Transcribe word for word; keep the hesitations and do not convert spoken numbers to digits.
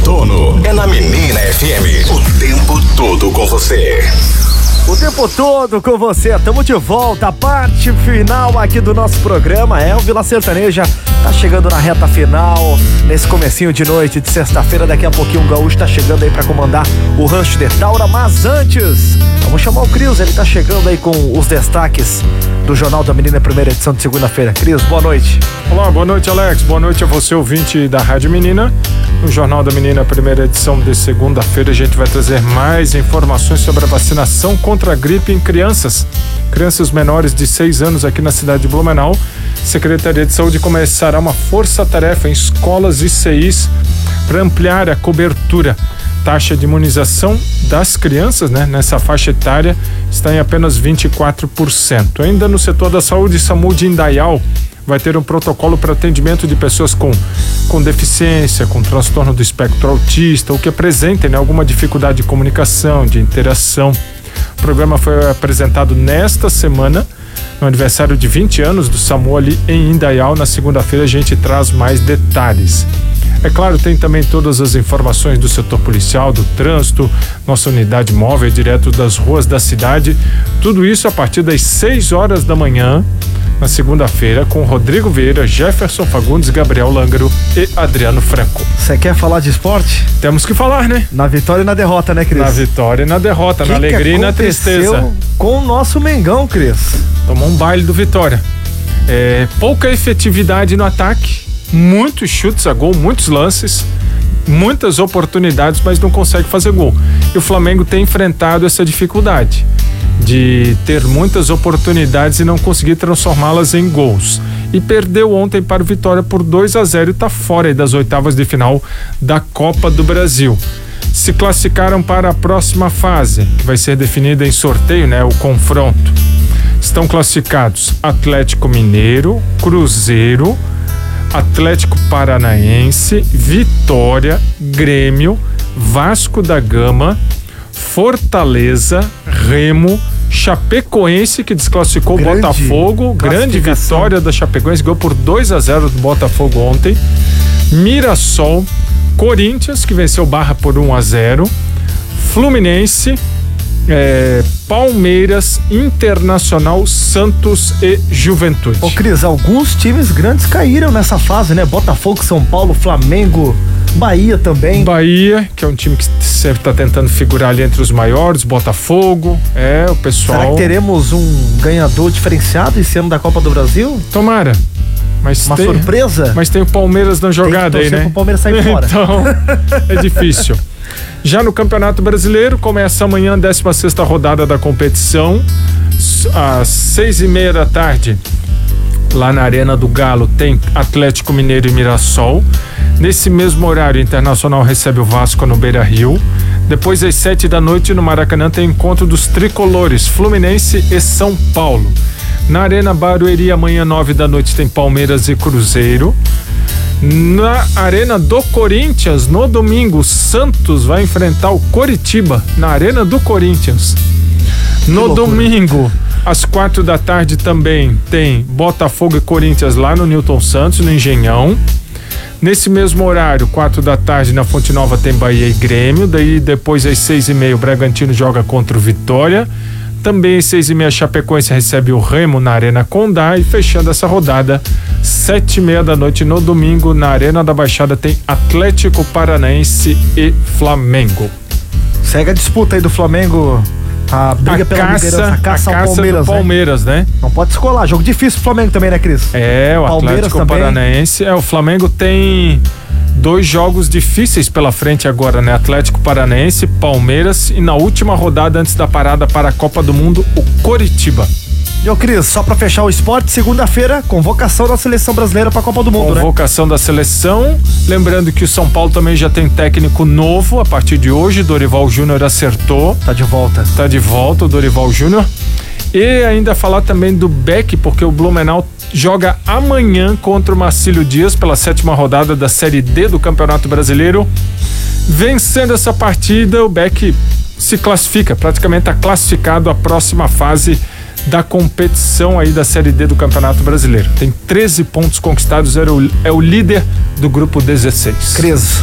outono é na Menina F M. O tempo todo com você. O tempo todo com você, estamos de volta, a parte final aqui do nosso programa. É, o Vila Sertaneja tá chegando na reta final, nesse comecinho de noite de sexta-feira. Daqui a pouquinho o Gaúcho tá chegando aí pra comandar o Rancho de Taura, mas antes, vamos chamar o Cris, ele tá chegando aí com os destaques do Jornal da Menina, primeira edição de segunda-feira. Cris, boa noite. Olá, boa noite, Alex, boa noite a você, ouvinte da Rádio Menina. No Jornal da Menina, primeira edição de segunda-feira, a gente vai trazer mais informações sobre a vacinação contra a gripe em crianças, crianças menores de seis anos aqui na cidade de Blumenau. Secretaria de Saúde começará uma força-tarefa em escolas e C Is para ampliar a cobertura. Taxa de imunização das crianças, né, nessa faixa etária está em apenas vinte e quatro por cento. Ainda no setor da saúde, SAMU de Indaial vai ter um protocolo para atendimento de pessoas com, com deficiência, com transtorno do espectro autista, ou que apresentem, né, alguma dificuldade de comunicação, de interação. O programa foi apresentado nesta semana, no aniversário de vinte anos do SAMU ali em Indaial. Na segunda-feira a gente traz mais detalhes. É claro, tem também todas as informações do setor policial, do trânsito, nossa unidade móvel direto das ruas da cidade. Tudo isso a partir das seis horas da manhã, na segunda-feira, com Rodrigo Vieira, Jefferson Fagundes, Gabriel Lângaro e Adriano Franco. Você quer falar de esporte? Temos que falar, né? Na vitória e na derrota, né, Cris? Na vitória e na derrota, que na alegria e na tristeza. Com o nosso Mengão, Cris. Tomou um baile do Vitória. É, pouca efetividade no ataque, muitos chutes a gol, muitos lances, muitas oportunidades, mas não consegue fazer gol. E o Flamengo tem enfrentado essa dificuldade de ter muitas oportunidades e não conseguir transformá-las em gols. E perdeu ontem para o Vitória por dois a zero e está fora aí das oitavas de final da Copa do Brasil. Se classificaram para a próxima fase, que vai ser definida em sorteio, né, o confronto. Estão classificados Atlético Mineiro, Cruzeiro, Atlético Paranaense, Vitória, Grêmio, Vasco da Gama, Fortaleza, Remo, Chapecoense, que desclassificou o Botafogo, grande vitória da Chapecoense, ganhou por dois a zero do Botafogo ontem, Mirassol, Corinthians, que venceu Barra por um a zero, Fluminense, é, Palmeiras, Internacional, Santos e Juventude. Ô Cris, alguns times grandes caíram nessa fase, né? Botafogo, São Paulo, Flamengo, Bahia também. Bahia, que é um time que sempre está tentando figurar ali entre os maiores, Botafogo, é, o pessoal... Será que teremos um ganhador diferenciado esse ano da Copa do Brasil? Tomara. Mas Uma tem, surpresa? Mas tem o Palmeiras na jogada aí, né? Pro Palmeiras sair fora. Então, é difícil. Já no Campeonato Brasileiro, começa amanhã a décima sexta rodada da competição, às seis e meia da tarde, lá na Arena do Galo, tem Atlético Mineiro e Mirassol. Nesse mesmo horário, o Internacional recebe o Vasco no Beira-Rio. Depois, às sete da noite, no Maracanã, tem encontro dos tricolores, Fluminense e São Paulo. Na Arena Barueri, amanhã, nove da noite, tem Palmeiras e Cruzeiro. Na Arena do Corinthians, no domingo, Santos vai enfrentar o Coritiba, na Arena do Corinthians. No domingo, às quatro da tarde, também tem Botafogo e Corinthians lá no Newton Santos, no Engenhão. Nesse mesmo horário, quatro da tarde, na Fonte Nova, tem Bahia e Grêmio. Daí, depois, às seis e meia, o Bragantino joga contra o Vitória. Também às seis e meia, Chapecoense recebe o Remo na Arena Condá. E fechando essa rodada, sete e meia da noite no domingo, na Arena da Baixada, tem Atlético Paranaense e Flamengo. Segue a disputa aí do Flamengo, a briga a pela caça, liderança, a caça, a ao caça Palmeiras, do Palmeiras, né? né? Não pode descolar, jogo difícil pro Flamengo também, né, Cris? É, o Palmeiras Atlético também. Paranaense, é, o Flamengo tem dois jogos difíceis pela frente agora, né? Atlético Paranaense, Palmeiras e na última rodada antes da parada para a Copa do Mundo, o Coritiba. E ô Cris, só pra fechar o esporte, segunda-feira, convocação da seleção brasileira pra Copa do Mundo, convocação né? da seleção, lembrando que o São Paulo também já tem técnico novo a partir de hoje, Dorival Júnior acertou. Tá de volta. Tá de volta o Dorival Júnior. E ainda falar também do Beck, porque o Blumenau joga amanhã contra o Marcílio Dias pela sétima rodada da Série D do Campeonato Brasileiro. Vencendo essa partida, o Beck se classifica, praticamente está classificado à próxima fase da competição aí da Série D do Campeonato Brasileiro. Tem treze pontos conquistados, é o, é o líder do grupo dezesseis. Cris.